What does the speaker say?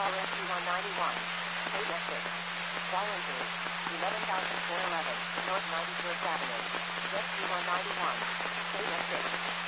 RSG 191. State exit. Volunteers. 11,411. North 91st Avenue. Rescue 191. State exit.